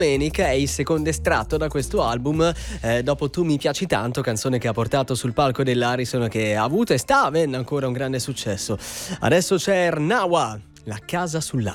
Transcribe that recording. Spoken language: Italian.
Domenica è il secondo estratto da questo album, dopo Tu mi piaci tanto, canzone che ha portato sul palco dell'Harrison, che ha avuto e sta avendo ancora un grande successo. Adesso c'è Ernawa, La casa sull'acqua.